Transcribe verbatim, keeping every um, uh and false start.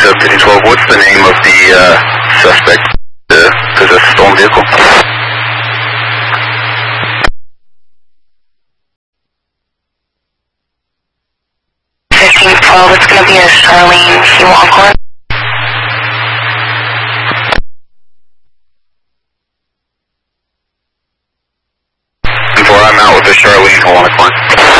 up fifteen twelve. What's the name of the uh, suspect uh, possessed a stolen vehicle? fifteen twelve, it's going to be a Charlene Hugh Longhorn. Before I'm out with the Charlene, hold on a point.